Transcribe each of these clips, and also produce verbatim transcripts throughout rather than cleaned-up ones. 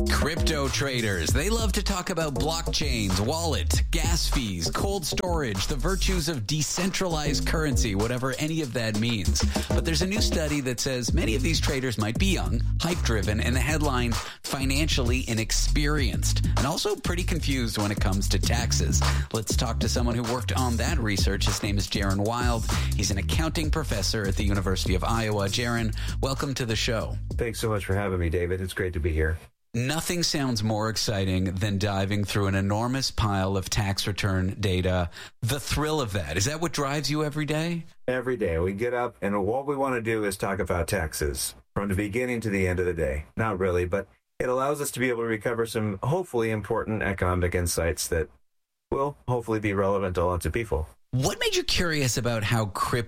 Crypto traders, they love to talk about blockchains, wallet, gas fees, cold storage, the virtues of decentralized currency, whatever any of that means. But there's a new study that says many of these traders might be young, hype-driven, and the headline, financially inexperienced, and also pretty confused when it comes to taxes. Let's talk to someone who worked on that research. His name is Jaron Wild. He's an accounting professor at the University of Iowa. Jaron, welcome to the show. Thanks so much for having me, David. It's great to be here. Nothing sounds more exciting than diving through an enormous pile of tax return data. The thrill of that, is that what drives you every day? Every day we get up and what we want to do is talk about taxes from the beginning to the end of the day. Not really, but it allows us to be able to recover some hopefully important economic insights that will hopefully be relevant to lots of people. What made you curious about how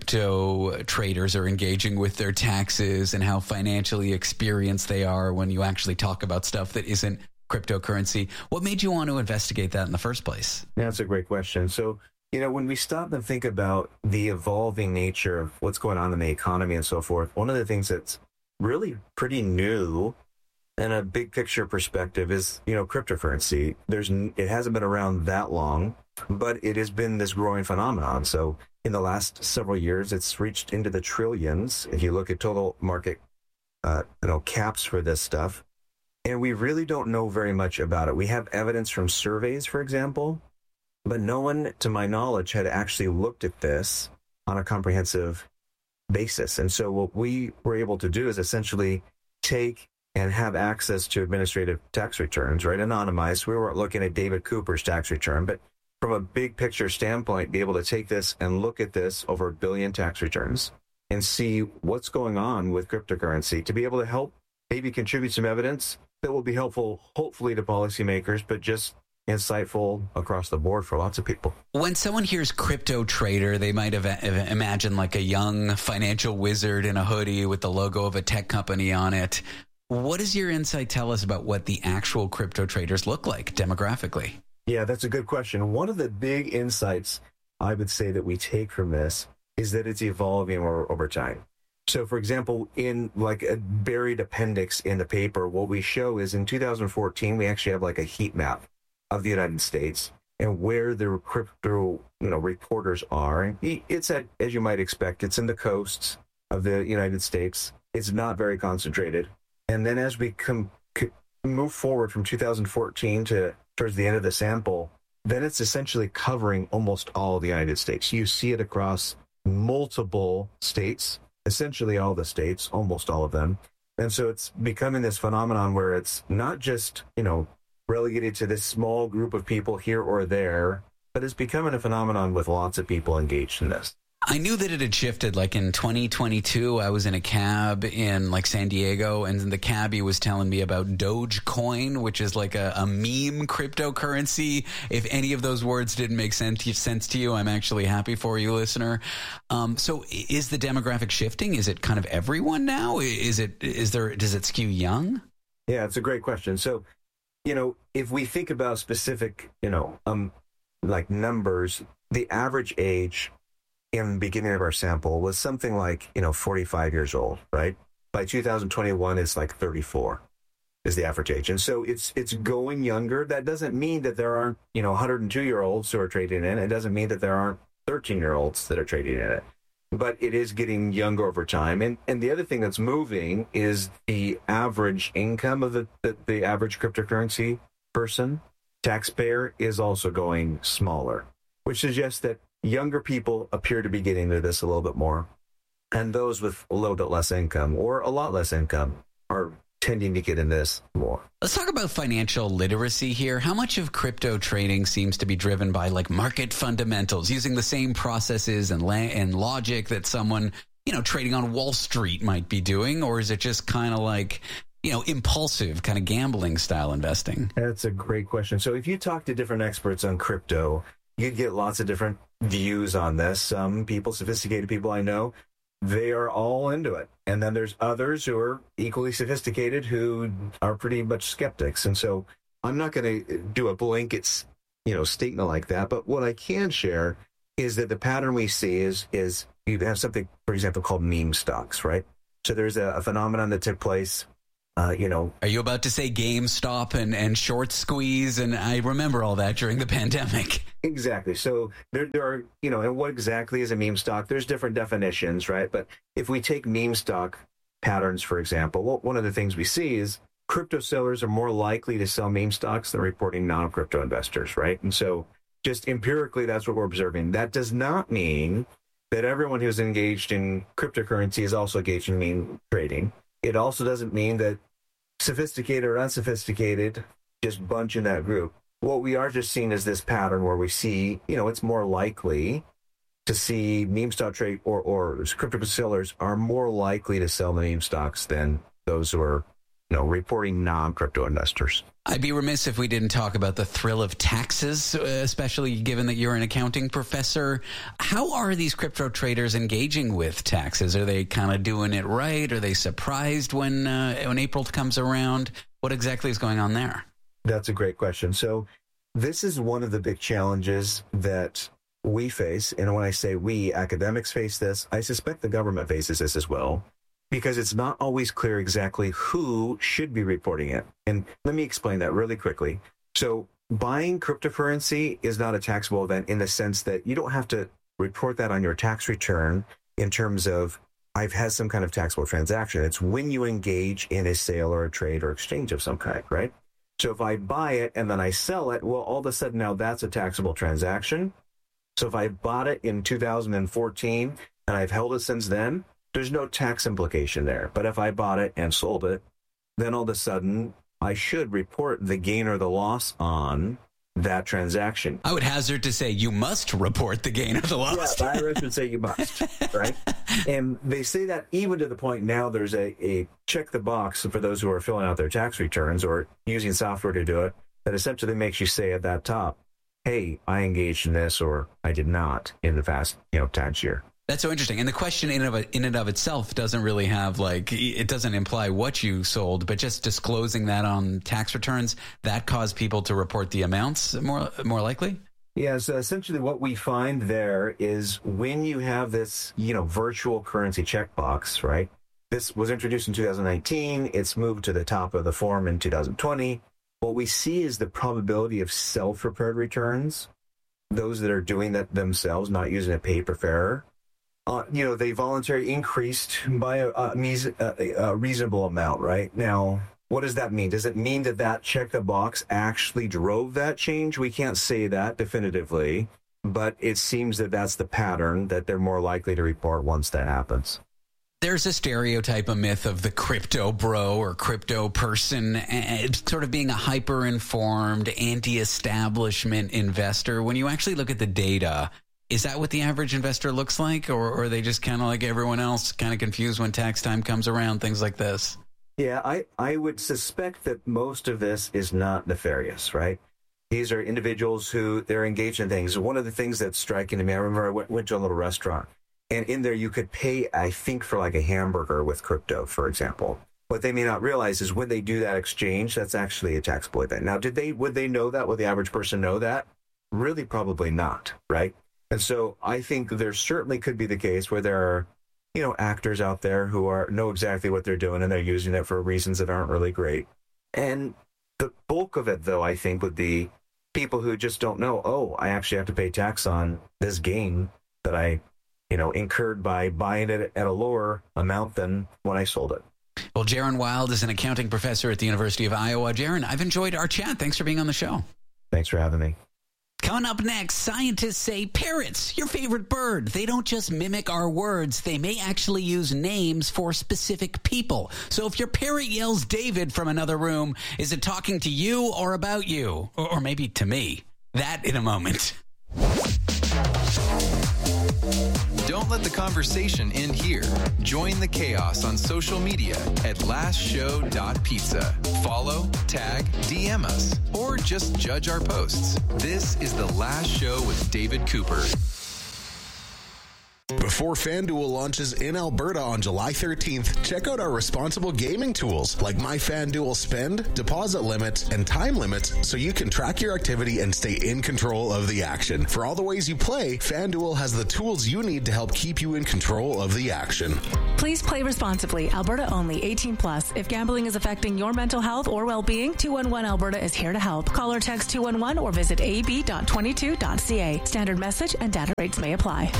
crypto traders are engaging with their taxes and how financially experienced they are when you actually talk about stuff that isn't cryptocurrency? What made you want to investigate that in the first place? Yeah, that's a great question. So, you know, when we stop and think about the evolving nature of what's going on in the economy and so forth, one of the things that's really pretty new in a big picture perspective is, you know, cryptocurrency. There's, it hasn't been around that long, but it has been this growing phenomenon. So in the last several years, it's reached into the trillions. If you look at total market, uh, you know, caps for this stuff, and we really don't know very much about it. We have evidence from surveys, for example, but no one, to my knowledge, had actually looked at this on a comprehensive basis. And so what we were able to do is essentially take and have access to administrative tax returns, right? Anonymized. We weren't looking at David Cooper's tax return, but from a big picture standpoint, be able to take this and look at this over a billion tax returns and see what's going on with cryptocurrency to be able to help maybe contribute some evidence that will be helpful, hopefully, to policymakers, but just insightful across the board for lots of people. When someone hears crypto trader, they might have imagined like a young financial wizard in a hoodie with the logo of a tech company on it. What does your insight tell us about what the actual crypto traders look like demographically? Yeah, that's a good question. One of the big insights I would say that we take from this is that it's evolving over, over time. So, for example, in like a buried appendix in the paper, what we show is in two thousand fourteen, we actually have like a heat map of the United States and where the crypto, you know, reporters are. And it's at, as you might expect, it's in the coasts of the United States. It's not very concentrated. And then as we come, move forward from two thousand fourteen to towards the end of the sample, then it's essentially covering almost all of the United States. You see it across multiple states, essentially all the states, almost all of them. And so it's becoming this phenomenon where it's not just, you know, relegated to this small group of people here or there, but it's becoming a phenomenon with lots of people engaged in this. I knew that it had shifted. Like in twenty twenty-two, I was in a cab in like San Diego, and the cabbie was telling me about Dogecoin, which is like a, a meme cryptocurrency. If any of those words didn't make sense, sense to you, I'm actually happy for you, listener. Um, so is the demographic shifting? Is it kind of everyone now? Is it, is there, does it skew young? Yeah, it's a great question. So, you know, if we think about specific, you know, um, like numbers, the average age in the beginning of our sample was something like, you know, forty-five years old, right? By two thousand twenty-one, it's like thirty-four is the average age. And so it's it's going younger. That doesn't mean that there aren't, you know, one hundred two-year-olds who are trading in. It doesn't mean that there aren't thirteen-year-olds that are trading in it. But it is getting younger over time. And and the other thing that's moving is the average income of the, the, the average cryptocurrency person, taxpayer, is also going smaller, which suggests that younger people appear to be getting into this a little bit more, and those with a little bit less income or a lot less income are tending to get in this more. Let's talk about financial literacy here. How much of crypto trading seems to be driven by like market fundamentals, using the same processes and la- and logic that someone, you know, trading on Wall Street might be doing, or is it just kind of like, you know, impulsive kind of gambling style investing? That's a great question. So if you talk to different experts on crypto, you'd get lots of different views on this. Some people, sophisticated people I know, they are all into it. And then there's others who are equally sophisticated who are pretty much skeptics. And so I'm not going to do a blanket, you know, statement like that. But what I can share is that the pattern we see is, is you have something, for example, called meme stocks, right? So there's a, a phenomenon that took place Uh, you know, are you about to say GameStop and, and short squeeze? And I remember all that during the pandemic. Exactly. So there, there are, you know, and what exactly is a meme stock? There's different definitions, right? But if we take meme stock patterns, for example, well, one of the things we see is crypto sellers are more likely to sell meme stocks than reporting non-crypto investors, right? And so just empirically, that's what we're observing. That does not mean that everyone who's engaged in cryptocurrency is also engaged in meme trading. It also doesn't mean that sophisticated or unsophisticated just bunch in that group. What we are just seeing is this pattern where we see, you know, it's more likely to see meme stock trade or, or crypto sellers are more likely to sell the meme stocks than those who are, you know, reporting non-crypto investors. I'd be remiss if we didn't talk about the thrill of taxes, especially given that you're an accounting professor. How are these crypto traders engaging with taxes? Are they kind of doing it right? Are they surprised when uh, when April comes around? What exactly is going on there? That's a great question. So this is one of the big challenges that we face. And when I say we, academics face this, I suspect the government faces this as well, because it's not always clear exactly who should be reporting it. And let me explain that really quickly. So buying cryptocurrency is not a taxable event in the sense that you don't have to report that on your tax return in terms of I've had some kind of taxable transaction. It's when you engage in a sale or a trade or exchange of some kind, right? So if I buy it and then I sell it, well, all of a sudden now that's a taxable transaction. So if I bought it in two thousand fourteen and I've held it since then, there's no tax implication there. But if I bought it and sold it, then all of a sudden I should report the gain or the loss on that transaction. I would hazard to say you must report the gain or the loss. Yeah, the I R S would say you must, right? And they say that even to the point now there's a, a check the box for those who are filling out their tax returns or using software to do it that essentially makes you say at that top, hey, I engaged in this or I did not in the past, you know, tax year. That's so interesting. And the question in, of, in and of itself doesn't really have, like, it doesn't imply what you sold, but just disclosing that on tax returns, that caused people to report the amounts more more likely? Yeah, so essentially what we find there is when you have this, you know, virtual currency checkbox, right? This was introduced in two thousand nineteen. It's moved to the top of the form in two thousand twenty. What we see is the probability of self-prepared returns, those that are doing that themselves, not using a pay preparer. Uh, you know, they voluntarily increased by a, a, a reasonable amount, right? Now, what does that mean? Does it mean that that check the box actually drove that change? We can't say that definitively, but it seems that that's the pattern that they're more likely to report once that happens. There's a stereotype, a myth of the crypto bro or crypto person, and sort of being a hyper-informed, anti-establishment investor. When you actually look at the data, is that what the average investor looks like? Or, or are they just kind of like everyone else, kind of confused when tax time comes around, things like this? Yeah, I, I would suspect that most of this is not nefarious, right? These are individuals who they're engaged in things. One of the things that's striking to me, I remember I went, went to a little restaurant, and in there you could pay, I think, for like a hamburger with crypto, for example. What they may not realize is when they do that exchange, that's actually a taxable event. Now, did they would they know that? Would the average person know that? Really, probably not, right? And so I think there certainly could be the case where there are, you know, actors out there who are know exactly what they're doing and they're using it for reasons that aren't really great. And the bulk of it, though, I think would be people who just don't know, oh, I actually have to pay tax on this gain that I, you know, incurred by buying it at a lower amount than when I sold it. Well, Jaron Wild is an accounting professor at the University of Iowa. Jaron, I've enjoyed our chat. Thanks for being on the show. Thanks for having me. Coming up next, scientists say parrots, your favorite bird, they don't just mimic our words. They may actually use names for specific people. So if your parrot yells David from another room, is it talking to you or about you? Or, or maybe to me? That in a moment. Don't let the conversation end here. Join the chaos on social media at last show dot pizza. Follow, tag, D M us, or just judge our posts. This is The Last Show with David Cooper. Before FanDuel launches in Alberta on July thirteenth, check out our responsible gaming tools like My FanDuel Spend, deposit limits, and time limits so you can track your activity and stay in control of the action. For all the ways you play, FanDuel has the tools you need to help keep you in control of the action. Please play responsibly. Alberta only. eighteen plus. If gambling is affecting your mental health or well-being, two one one Alberta is here to help. Call or text two one one or visit a b dot twenty-two dot c a. Standard message and data rates may apply.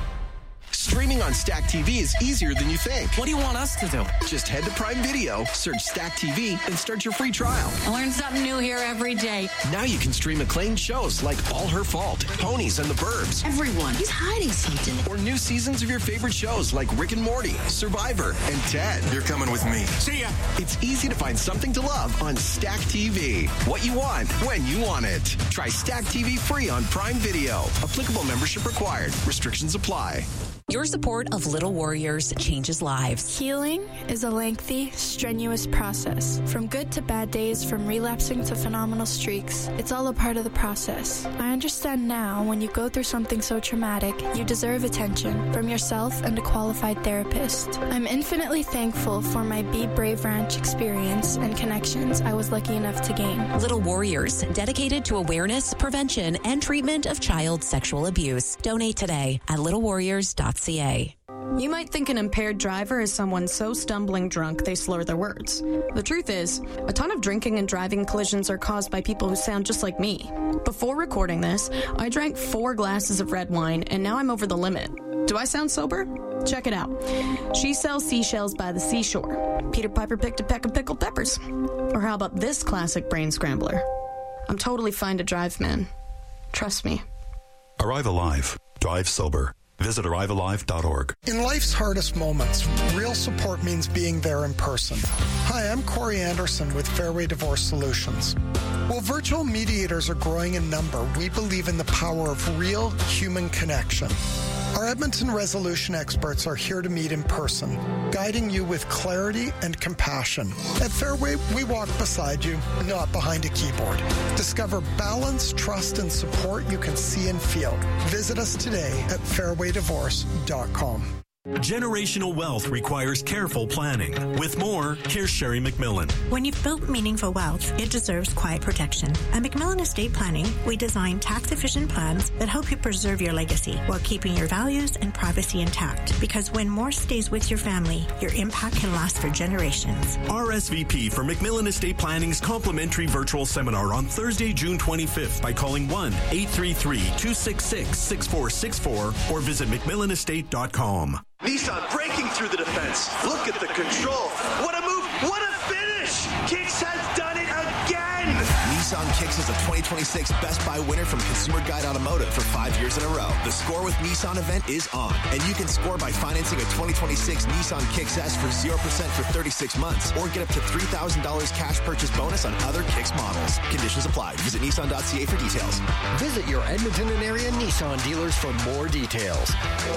Streaming on Stack T V is easier than you think. What do you want us to do? Just head to Prime Video, search Stack T V, and start your free trial. I learn something new here every day. Now you can stream acclaimed shows like All Her Fault, Ponies, and The Burbs. Everyone, he's hiding something. Or new seasons of your favorite shows like Rick and Morty, Survivor, and Ted. You're coming with me. See ya. It's easy to find something to love on Stack T V. What you want, when you want it. Try Stack T V free on Prime Video. Applicable membership required. Restrictions apply. Your support of Little Warriors changes lives. Healing is a lengthy, strenuous process. From good to bad days, from relapsing to phenomenal streaks, it's all a part of the process. I understand now when you go through something so traumatic, you deserve attention from yourself and a qualified therapist. I'm infinitely thankful for my Be Brave Ranch experience and connections I was lucky enough to gain. Little Warriors, dedicated to awareness, prevention, and treatment of child sexual abuse. Donate today at little warriors dot c a. You might think an impaired driver is someone so stumbling drunk they slur their words. The truth is, a ton of drinking and driving collisions are caused by people who sound just like me. Before recording this, I drank four glasses of red wine, and now I'm over the limit. Do I sound sober? Check it out. She sells seashells by the seashore. Peter Piper picked a peck of pickled peppers. Or how about this classic brain scrambler? I'm totally fine to drive, man. Trust me. Arrive alive. Drive sober. Visit arrive alive dot org. In life's hardest moments, real support means being there in person. Hi, I'm Corey Anderson with Fairway Divorce Solutions. While virtual mediators are growing in number, we believe in the power of real human connection. Our Edmonton resolution experts are here to meet in person, guiding you with clarity and compassion. At Fairway, we walk beside you, not behind a keyboard. Discover balance, trust, and support you can see and feel. Visit us today at fairway divorce dot com. Generational wealth requires careful planning. With more, here's Sherry McMillan. When you've built meaningful wealth, it deserves quiet protection. At McMillan Estate Planning, we design tax-efficient plans that help you preserve your legacy while keeping your values and privacy intact. Because when more stays with your family, your impact can last for generations. R S V P for McMillan Estate Planning's complimentary virtual seminar on Thursday, June twenty-fifth by calling one eight three three, two six six, six four six four or visit mcmillan estate dot com. Nissan breaking through the defense. Look at the control. What a move. What a finish. Kicks has done it again. Nissan Kicks is a twenty twenty-six Best Buy winner from Consumer Guide Automotive for five years in a row. The Score with Nissan event is on, and you can score by financing a twenty twenty-six Nissan Kicks S for zero percent for thirty-six months, or get up to three thousand dollars cash purchase bonus on other Kicks models. Conditions apply. Visit nissan dot c a for details. Visit your Edmonton and area Nissan dealers for more details.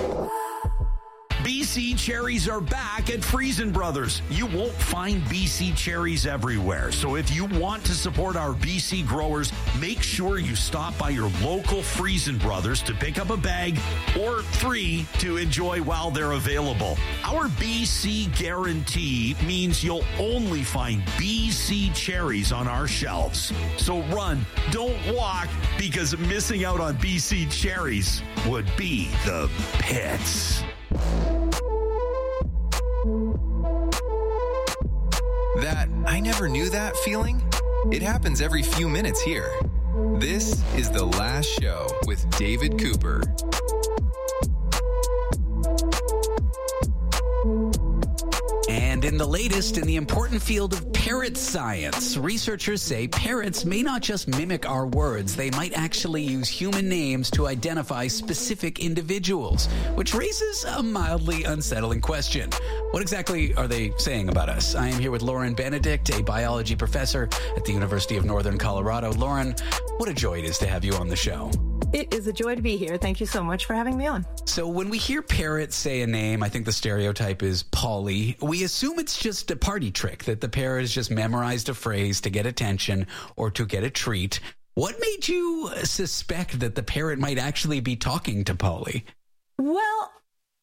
B C cherries are back at Friesen Brothers. You won't find B C cherries everywhere. So if you want to support our B C growers, make sure you stop by your local Friesen Brothers to pick up a bag or three to enjoy while they're available. Our B C guarantee means you'll only find B C cherries on our shelves. So run, don't walk, because missing out on B C cherries would be the pits. That I never knew that feeling? It happens every few minutes here. This is The Last Show with David Cooper. And in the latest in the important field of parrot science, researchers say parrots may not just mimic our words, they might actually use human names to identify specific individuals, which raises a mildly unsettling question. What exactly are they saying about us? I am here with Lauren Benedict, a biology professor at the University of Northern Colorado. Lauren, what a joy it is to have you on the show. It is a joy to be here. Thank you so much for having me on. So when we hear parrots say a name, I think the stereotype is Polly. We assume it's just a party trick, that the parrot has just memorized a phrase to get attention or to get a treat. What made you suspect that the parrot might actually be talking to Polly? Well,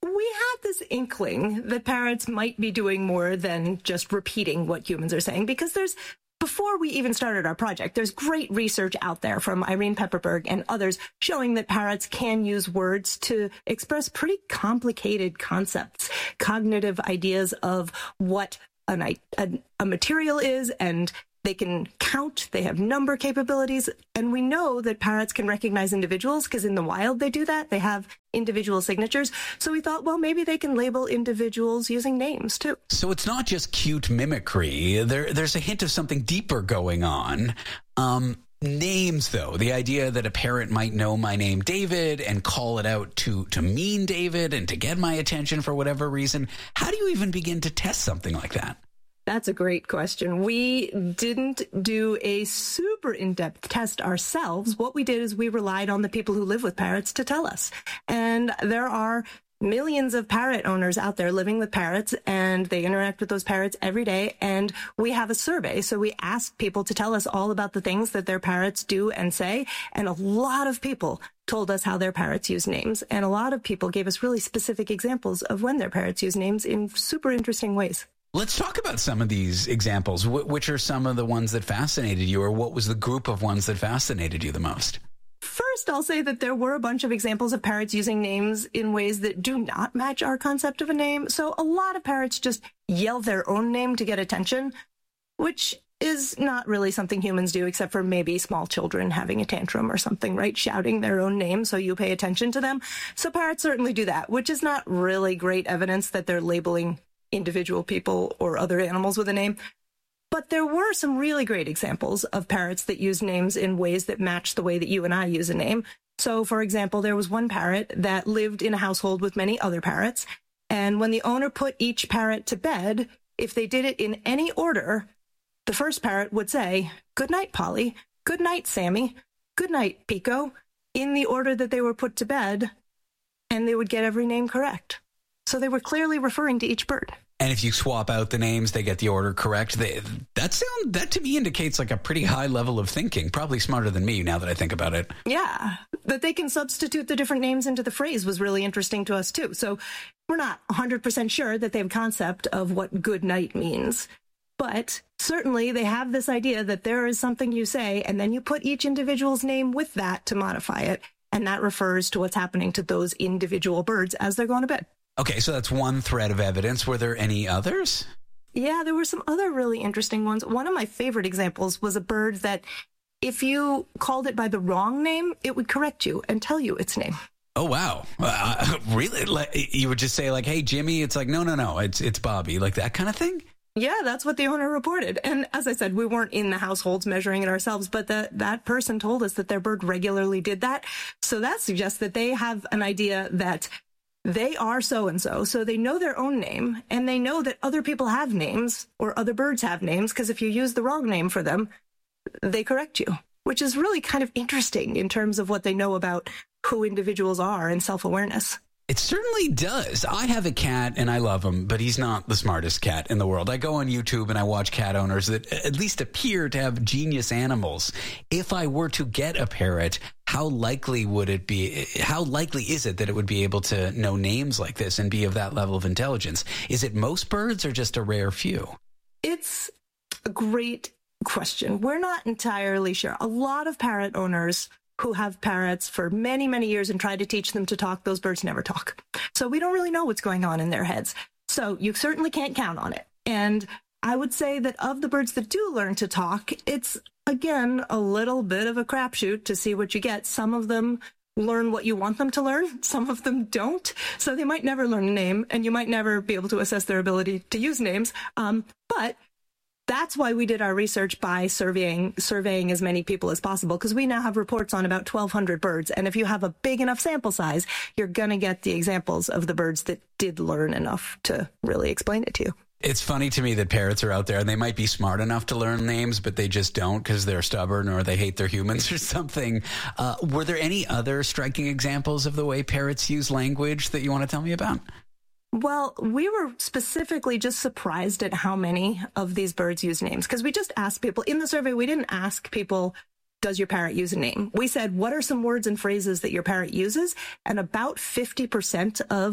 we had this inkling that parrots might be doing more than just repeating what humans are saying, because there's, before we even started our project, there's great research out there from Irene Pepperberg and others showing that parrots can use words to express pretty complicated concepts, cognitive ideas of what an, a, a material is, and they can count, they have number capabilities, and we know that parrots can recognize individuals because in the wild they do that. They have individual signatures. So we thought, well, maybe they can label individuals using names too. So it's not just cute mimicry. There, there's a hint of something deeper going on. Um, names, though, the idea that a parrot might know my name, David, and call it out to, to mean David and to get my attention for whatever reason. How do you even begin to test something like that? That's a great question. We didn't do a super in-depth test ourselves. What we did is we relied on the people who live with parrots to tell us. And there are millions of parrot owners out there living with parrots, and they interact with those parrots every day. And we have a survey. So we asked people to tell us all about the things that their parrots do and say. And a lot of people told us how their parrots use names. And a lot of people gave us really specific examples of when their parrots use names in super interesting ways. Let's talk about some of these examples. Wh- which are some of the ones that fascinated you, or what was the group of ones that fascinated you the most? First, I'll say that there were a bunch of examples of parrots using names in ways that do not match our concept of a name. So a lot of parrots just yell their own name to get attention, which is not really something humans do, except for maybe small children having a tantrum or something, right? Shouting their own name so you pay attention to them. So parrots certainly do that, which is not really great evidence that they're labeling individual people or other animals with a name. But there were some really great examples of parrots that use names in ways that match the way that you and I use a name. So, for example, there was one parrot that lived in a household with many other parrots. And when the owner put each parrot to bed, if they did it in any order, the first parrot would say, "Good night, Polly. Good night, Sammy. Good night, Pico," in the order that they were put to bed, and they would get every name correct. So they were clearly referring to each bird. And if you swap out the names, they get the order correct. They, that sound that to me indicates like a pretty high level of thinking. Probably smarter than me now that I think about it. Yeah, that they can substitute the different names into the phrase was really interesting to us too. So we're not one hundred percent sure that they have a concept of what good night means. But certainly they have this idea that there is something you say, and then you put each individual's name with that to modify it. And that refers to what's happening to those individual birds as they're going to bed. Okay, so that's one thread of evidence. Were there any others? Yeah, there were some other really interesting ones. One of my favorite examples was a bird that if you called it by the wrong name, it would correct you and tell you its name. Oh, wow. Uh, really? Like, you would just say like, "Hey, Jimmy," it's like, no, no, no, it's it's Bobby, like that kind of thing? Yeah, that's what the owner reported. And as I said, we weren't in the households measuring it ourselves, but that that person told us that their bird regularly did that. So that suggests that they have an idea that they are so-and-so, so they know their own name, and they know that other people have names, or other birds have names, because if you use the wrong name for them, they correct you, which is really kind of interesting in terms of what they know about who individuals are and self-awareness. It certainly does. I have a cat, and I love him, but he's not the smartest cat in the world. I go on YouTube and I watch cat owners that at least appear to have genius animals. If I were to get a parrot, how likely would it be? How likely is it that it would be able to know names like this and be of that level of intelligence? Is it most birds or just a rare few? It's a great question. We're not entirely sure. A lot of parrot owners who have parrots for many, many years and try to teach them to talk, those birds never talk. So we don't really know what's going on in their heads. So you certainly can't count on it. And I would say that of the birds that do learn to talk, it's, again, a little bit of a crapshoot to see what you get. Some of them learn what you want them to learn. Some of them don't. So they might never learn a name, and you might never be able to assess their ability to use names. Um, but that's why we did our research by surveying surveying as many people as possible, because we now have reports on about twelve hundred birds. And if you have a big enough sample size, you're going to get the examples of the birds that did learn enough to really explain it to you. It's funny to me that parrots are out there and they might be smart enough to learn names, but they just don't because they're stubborn or they hate their humans or something. Uh, were there any other striking examples of the way parrots use language that you want to tell me about? Well, we were specifically just surprised at how many of these birds use names, because we just asked people in the survey. We didn't ask people, does your parrot use a name? We said, what are some words and phrases that your parrot uses? And about fifty percent of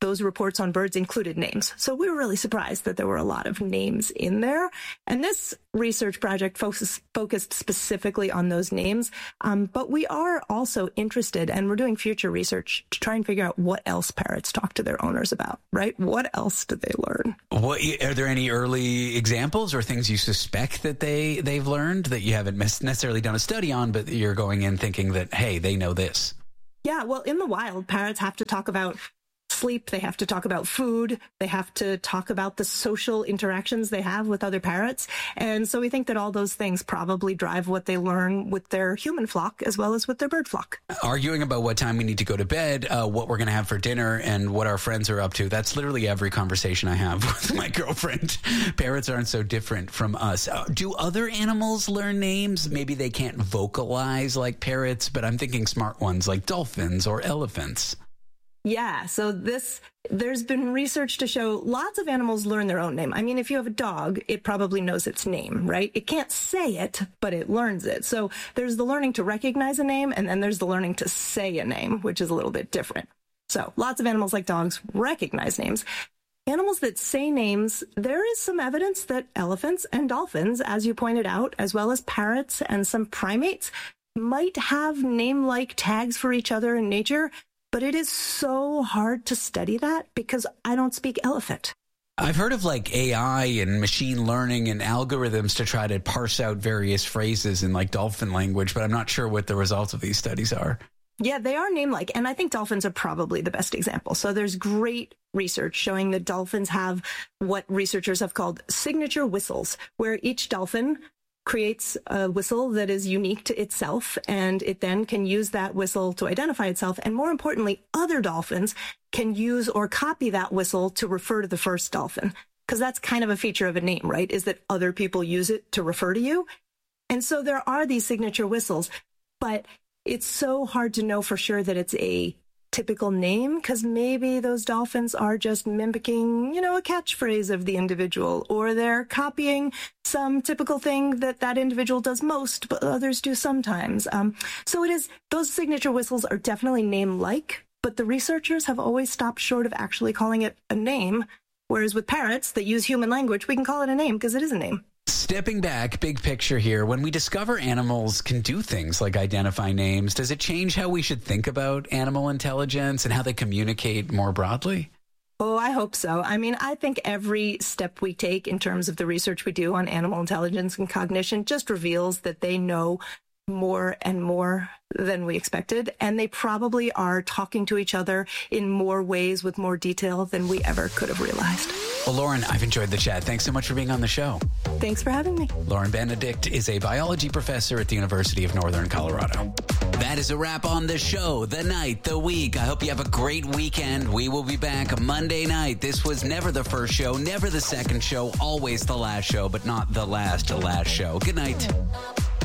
those reports on birds included names. So we were really surprised that there were a lot of names in there. And this research project focus, focused specifically on those names. Um, but we are also interested, and we're doing future research to try and figure out what else parrots talk to their owners about, right? What else do they learn? What, are there any early examples or things you suspect that they, they've learned that you haven't necessarily done a study on, but you're going in thinking that, hey, they know this? Yeah, well, in the wild, parrots have to talk about sleep, they have to talk about food, they have to talk about the social interactions they have with other parrots. And so we think that all those things probably drive what they learn with their human flock as well as with their bird flock. Arguing about what time we need to go to bed, uh, what we're going to have for dinner, and what our friends are up to. That's literally every conversation I have with my girlfriend. Parrots aren't so different from us. Uh, do other animals learn names? Maybe they can't vocalize like parrots, but I'm thinking smart ones like dolphins or elephants. Yeah, so this, there's been research to show lots of animals learn their own name. I mean, if you have a dog, it probably knows its name, right? It can't say it, but it learns it. So there's the learning to recognize a name, and then there's the learning to say a name, which is a little bit different. So lots of animals like dogs recognize names. Animals that say names, there is some evidence that elephants and dolphins, as you pointed out, as well as parrots and some primates, might have name-like tags for each other in nature. But it is so hard to study that because I don't speak elephant. I've heard of like A I and machine learning and algorithms to try to parse out various phrases in like dolphin language, but I'm not sure what the results of these studies are. Yeah, they are name-like, and I think dolphins are probably the best example. So there's great research showing that dolphins have what researchers have called signature whistles, where each dolphin creates a whistle that is unique to itself, and it then can use that whistle to identify itself. And more importantly, other dolphins can use or copy that whistle to refer to the first dolphin, because that's kind of a feature of a name, right? Is that other people use it to refer to you. And so there are these signature whistles, but it's so hard to know for sure that it's a typical name, because maybe those dolphins are just mimicking, you know, a catchphrase of the individual, or they're copying some typical thing that that individual does most, but others do sometimes. Um, so it is, those signature whistles are definitely name-like, but the researchers have always stopped short of actually calling it a name, whereas with parrots that use human language, we can call it a name because it is a name. Stepping back, big picture here, when we discover animals can do things like identify names, does it change how we should think about animal intelligence and how they communicate more broadly? Oh, I hope so. I mean, I think every step we take in terms of the research we do on animal intelligence and cognition just reveals that they know more and more than we expected, and they probably are talking to each other in more ways with more detail than we ever could have realized. Well, Lauren, I've enjoyed the chat. Thanks so much for being on the show. Thanks for having me. Lauren Benedict is a biology professor at the University of Northern Colorado. That is a wrap on the show, the night, the week. I hope you have a great weekend. We will be back Monday night. This was never the first show, never the second show, always the last show, but not the last last show. Good night.